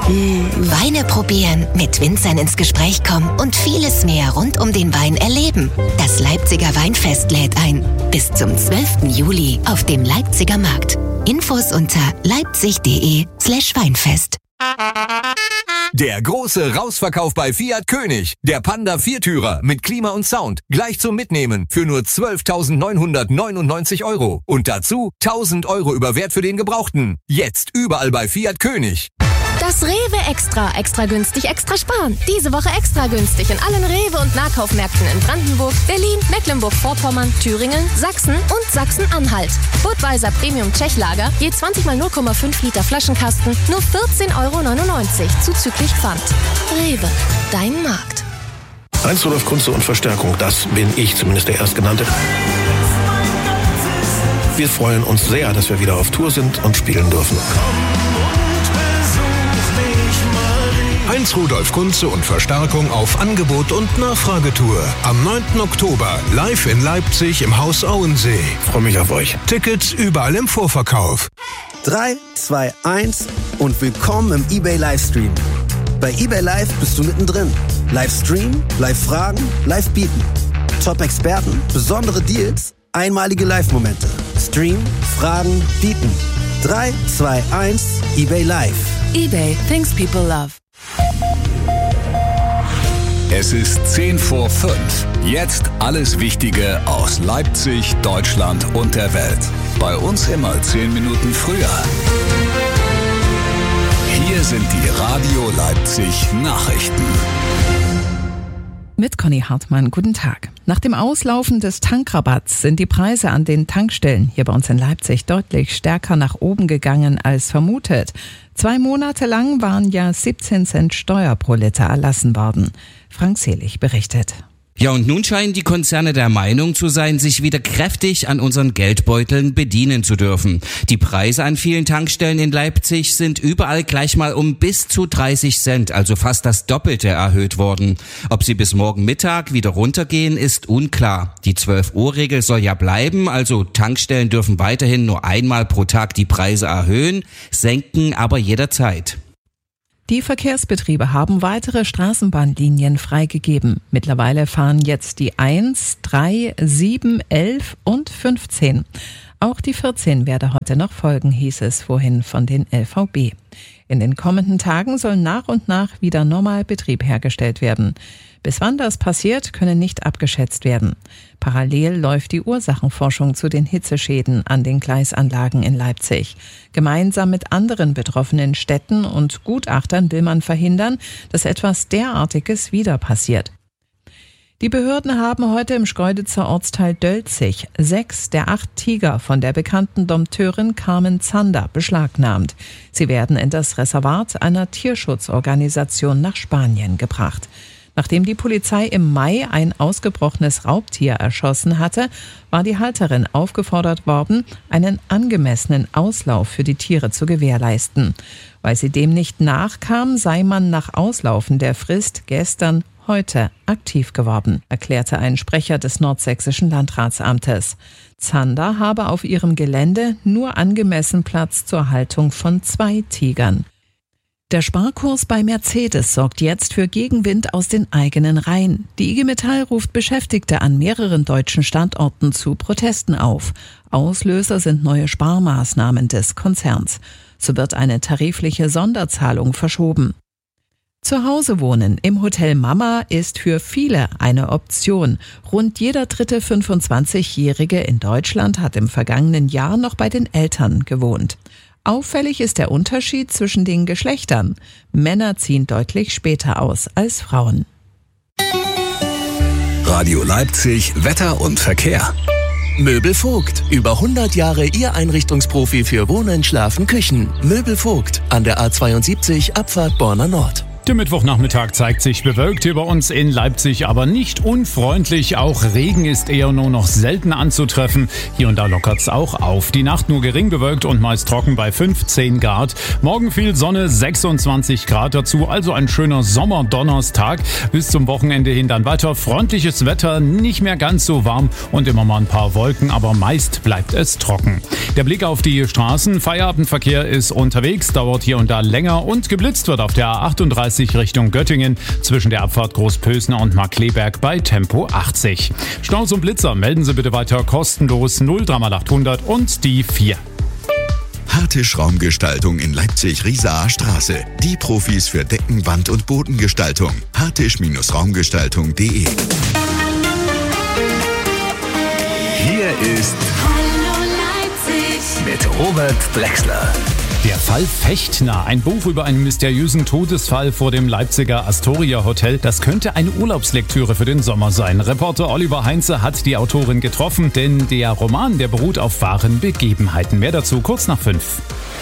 Weine probieren, mit Winzern ins Gespräch kommen und vieles mehr rund um den Wein erleben. Das Leipziger Weinfest lädt ein. Bis zum 12. Juli auf dem Leipziger Markt. Infos unter leipzig.de/Weinfest. Der große Rausverkauf bei Fiat König. Der Panda Viertürer mit Klima und Sound. Gleich zum Mitnehmen für nur 12.999 €. Und dazu 1.000 € über Wert für den Gebrauchten. Jetzt überall bei Fiat König. Das Rewe Extra günstig, extra sparen. Diese Woche extra günstig in allen Rewe- und Nahkaufmärkten in Brandenburg, Berlin, Mecklenburg-Vorpommern, Thüringen, Sachsen und Sachsen-Anhalt. Budweiser Premium Tschechlager, je 20 mal 0,5 Liter Flaschenkasten, nur 14,99 € zuzüglich Pfand. Rewe, dein Markt. Heinz Rudolf Kunze und Verstärkung, das bin ich, zumindest der Erstgenannte. Wir freuen uns sehr, dass wir wieder auf Tour sind und spielen dürfen. Heinz Rudolf Kunze und Verstärkung auf Angebot und Nachfragetour. Am 9. Oktober live in Leipzig im Haus Auensee. Freue mich auf euch. Tickets überall im Vorverkauf. 3, 2, 1 und willkommen im eBay Livestream. Bei eBay Live bist du mittendrin. Livestream, Live-Fragen, Live-Bieten. Top-Experten, besondere Deals, einmalige Live-Momente. Stream, Fragen, Bieten. 3, 2, 1, eBay Live. eBay, things people love. Es ist 10 vor 5. Jetzt alles Wichtige aus Leipzig, Deutschland und der Welt. Bei uns immer 10 Minuten früher. Hier sind die Radio Leipzig Nachrichten. Mit Conny Hartmann, guten Tag. Nach dem Auslaufen des Tankrabatts sind die Preise an den Tankstellen hier bei uns in Leipzig deutlich stärker nach oben gegangen als vermutet. 2 Monate lang waren ja 17 Cent Steuer pro Liter erlassen worden. Frank Selig berichtet. Ja, und nun scheinen die Konzerne der Meinung zu sein, sich wieder kräftig an unseren Geldbeuteln bedienen zu dürfen. Die Preise an vielen Tankstellen in Leipzig sind überall gleich mal um bis zu 30 Cent, also fast das Doppelte erhöht worden. Ob sie bis morgen Mittag wieder runtergehen, ist unklar. Die 12-Uhr-Regel soll ja bleiben, also Tankstellen dürfen weiterhin nur einmal pro Tag die Preise erhöhen, senken aber jederzeit. Die Verkehrsbetriebe haben weitere Straßenbahnlinien freigegeben. Mittlerweile fahren jetzt die 1, 3, 7, 11 und 15. Auch die 14 werde heute noch folgen, hieß es vorhin von den LVB. In den kommenden Tagen soll nach und nach wieder Normalbetrieb hergestellt werden. Bis wann das passiert, könne nicht abgeschätzt werden. Parallel läuft die Ursachenforschung zu den Hitzeschäden an den Gleisanlagen in Leipzig. Gemeinsam mit anderen betroffenen Städten und Gutachtern will man verhindern, dass etwas derartiges wieder passiert. Die Behörden haben heute im Schkeuditzer Ortsteil Dölzig 6 der 8 Tiger von der bekannten Dompteurin Carmen Zander beschlagnahmt. Sie werden in das Reservat einer Tierschutzorganisation nach Spanien gebracht. Nachdem die Polizei im Mai ein ausgebrochenes Raubtier erschossen hatte, war die Halterin aufgefordert worden, einen angemessenen Auslauf für die Tiere zu gewährleisten. Weil sie dem nicht nachkam, sei man nach Auslaufen der Frist heute aktiv geworden, erklärte ein Sprecher des Nordsächsischen Landratsamtes. Zander habe auf ihrem Gelände nur angemessen Platz zur Haltung von 2 Tigern. Der Sparkurs bei Mercedes sorgt jetzt für Gegenwind aus den eigenen Reihen. Die IG Metall ruft Beschäftigte an mehreren deutschen Standorten zu Protesten auf. Auslöser sind neue Sparmaßnahmen des Konzerns. So wird eine tarifliche Sonderzahlung verschoben. Zu Hause wohnen im Hotel Mama ist für viele eine Option. Rund jeder dritte 25-Jährige in Deutschland hat im vergangenen Jahr noch bei den Eltern gewohnt. Auffällig ist der Unterschied zwischen den Geschlechtern. Männer ziehen deutlich später aus als Frauen. Radio Leipzig, Wetter und Verkehr. Möbel Vogt. Über 100 Jahre Ihr Einrichtungsprofi für Wohnen, Schlafen, Küchen. Möbel Vogt. An der A72 Abfahrt Borna Nord. Der Mittwochnachmittag zeigt sich bewölkt hier bei uns in Leipzig, aber nicht unfreundlich. Auch Regen ist eher nur noch selten anzutreffen. Hier und da lockert's auch auf. Die Nacht nur gering bewölkt und meist trocken bei 15 Grad. Morgen viel Sonne, 26 Grad dazu, also ein schöner Sommerdonnerstag. Bis zum Wochenende hin dann weiter freundliches Wetter, nicht mehr ganz so warm und immer mal ein paar Wolken, aber meist bleibt es trocken. Der Blick auf die Straßen, Feierabendverkehr ist unterwegs, dauert hier und da länger und geblitzt wird auf der A38 Richtung Göttingen zwischen der Abfahrt Großpösner und Markkleeberg bei Tempo 80. Staus und Blitzer melden Sie bitte weiter kostenlos 03800 und die 4. Hartisch Raumgestaltung in Leipzig-Riesaer Straße. Die Profis für Decken, Wand- und Bodengestaltung. hartisch-raumgestaltung.de. Hier ist Hallo Leipzig mit Robert Drexler. Der Fall Fechtner, ein Buch über einen mysteriösen Todesfall vor dem Leipziger Astoria Hotel. Das könnte eine Urlaubslektüre für den Sommer sein. Reporter Oliver Heinze hat die Autorin getroffen, denn der Roman, der beruht auf wahren Begebenheiten. Mehr dazu kurz nach 5.